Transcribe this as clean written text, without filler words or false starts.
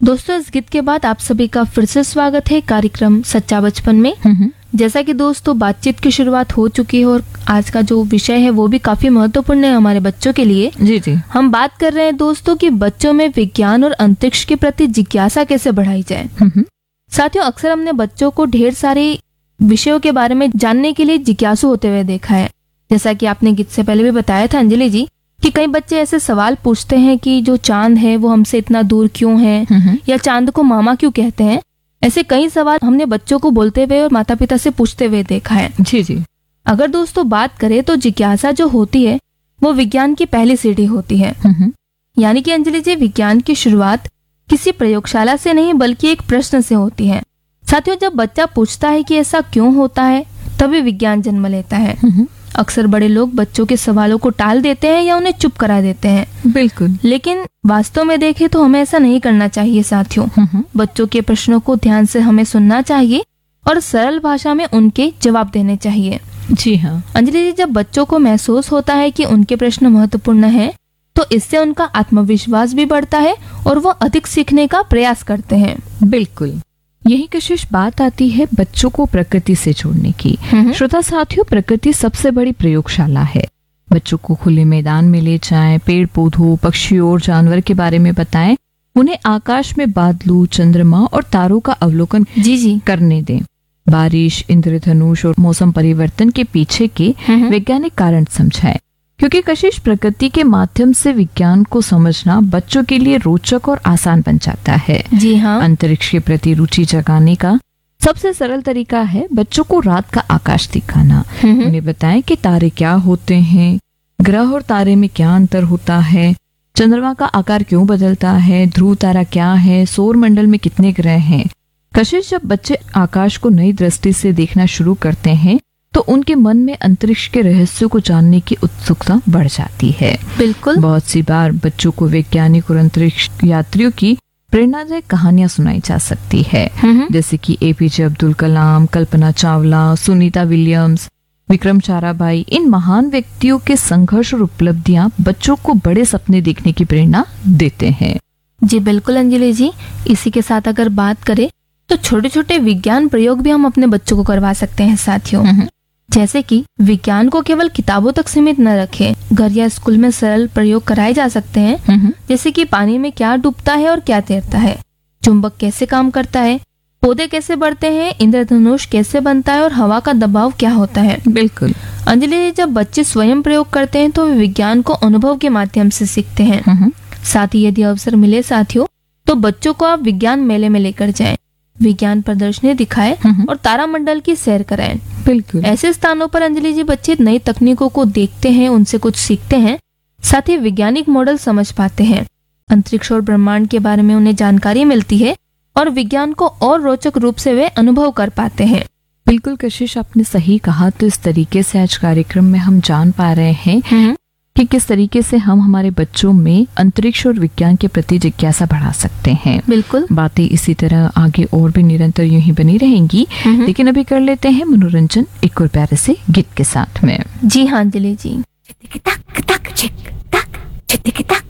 दोस्तों, इस गीत के बाद आप सभी का फिर से स्वागत है कार्यक्रम सच्चा बचपन में। जैसा कि दोस्तों बातचीत की शुरुआत हो चुकी है और आज का जो विषय है वो भी काफी महत्वपूर्ण है हमारे बच्चों के लिए। जी जी। हम बात कर रहे हैं दोस्तों कि बच्चों में विज्ञान और अंतरिक्ष के प्रति जिज्ञासा कैसे बढ़ाई जाए। साथियों, अक्सर हमने बच्चों को ढेर सारे विषयों के बारे में जानने के लिए जिज्ञासु होते हुए देखा है। जैसा कि आपने गीत से पहले भी बताया था अंजलि जी कि कई बच्चे ऐसे सवाल पूछते हैं कि जो चांद है वो हमसे इतना दूर क्यों है, या चांद को मामा क्यों कहते हैं। ऐसे कई सवाल हमने बच्चों को बोलते हुए और माता पिता से पूछते हुए देखा है। जी जी। अगर दोस्तों बात करें तो जिज्ञासा जो होती है वो विज्ञान की पहली सीढ़ी होती है। यानी कि अंजलि जी, विज्ञान की शुरुआत किसी प्रयोगशाला से नहीं बल्कि एक प्रश्न से होती है। साथियों, जब बच्चा पूछता है कि ऐसा क्यों होता है तभी विज्ञान जन्म लेता है। अक्सर बड़े लोग बच्चों के सवालों को टाल देते हैं या उन्हें चुप करा देते हैं। बिल्कुल। लेकिन वास्तव में देखें तो हमें ऐसा नहीं करना चाहिए साथियों। बच्चों के प्रश्नों को ध्यान से हमें सुनना चाहिए और सरल भाषा में उनके जवाब देने चाहिए। जी हाँ अंजलि जी, जब बच्चों को महसूस होता है कि उनके प्रश्न महत्वपूर्ण हैं, तो इससे उनका आत्मविश्वास भी बढ़ता है और वो अधिक सीखने का प्रयास करते हैं। बिल्कुल। यही कशिश बात आती है बच्चों को प्रकृति से जोड़ने की। श्रोता साथियों, प्रकृति सबसे बड़ी प्रयोगशाला है। बच्चों को खुले मैदान में ले जाएं, पेड़ पौधों, पक्षियों और जानवर के बारे में बताएं, उन्हें आकाश में बादलों, चंद्रमा और तारों का अवलोकन करने दें। बारिश, इंद्रधनुष और मौसम परिवर्तन के पीछे के वैज्ञानिक कारण समझाएं, क्योंकि कशिश प्रकृति के माध्यम से विज्ञान को समझना बच्चों के लिए रोचक और आसान बन जाता है। जी हाँ। अंतरिक्ष के प्रति रुचि जगाने का सबसे सरल तरीका है बच्चों को रात का आकाश दिखाना। उन्हें बताएं कि तारे क्या होते हैं, ग्रह और तारे में क्या अंतर होता है, चंद्रमा का आकार क्यों बदलता है, ध्रुव तारा क्या है, सौर मंडल में कितने ग्रह हैं। कशिश जब बच्चे आकाश को नई दृष्टि से देखना शुरू करते हैं तो उनके मन में अंतरिक्ष के रहस्यों को जानने की उत्सुकता बढ़ जाती है। बिल्कुल। बहुत सी बार बच्चों को वैज्ञानिक और अंतरिक्ष यात्रियों की प्रेरणादायक कहानियां सुनाई जा सकती है, जैसे कि एपीजे अब्दुल कलाम, कल्पना चावला, सुनीता विलियम्स, विक्रम साराभाई। इन महान व्यक्तियों के संघर्ष और उपलब्धियां बच्चों को बड़े सपने देखने की प्रेरणा देते हैं। जी बिल्कुल अंजलि जी। इसी के साथ अगर बात करें तो छोटे छोटे विज्ञान प्रयोग भी हम अपने बच्चों को करवा सकते हैं साथियों। जैसे कि विज्ञान को केवल किताबों तक सीमित न रखें, घर या स्कूल में सरल प्रयोग कराए जा सकते हैं। जैसे कि पानी में क्या डूबता है और क्या तैरता है, चुंबक कैसे काम करता है, पौधे कैसे बढ़ते हैं, इंद्रधनुष कैसे बनता है और हवा का दबाव क्या होता है। बिल्कुल अंजलि, जब बच्चे स्वयं प्रयोग करते हैं तो वे विज्ञान को अनुभव के माध्यम से सीखते हैं। साथ ही यदि अवसर मिले साथियों तो बच्चों को आप विज्ञान मेले में लेकर जाएं, विज्ञान प्रदर्शनी दिखाएं और तारामंडल की सैर कराएं। बिल्कुल। ऐसे स्थानों पर अंजलि जी बच्चे नई तकनीकों को देखते हैं, उनसे कुछ सीखते हैं, साथ ही वैज्ञानिक मॉडल समझ पाते हैं। अंतरिक्ष और ब्रह्मांड के बारे में उन्हें जानकारी मिलती है और विज्ञान को और रोचक रूप से वे अनुभव कर पाते हैं। बिल्कुल कशिश, आपने सही कहा। तो इस तरीके से आज कार्यक्रम में हम जान पा रहे हैं कि किस तरीके से हम हमारे बच्चों में अंतरिक्ष और विज्ञान के प्रति जिज्ञासा बढ़ा सकते हैं। बिल्कुल। बातें इसी तरह आगे और भी निरंतर यूं ही बनी रहेंगी, लेकिन अभी कर लेते हैं मनोरंजन एक और प्यारे से गीत के साथ में। जी हाँ अंजलि जी।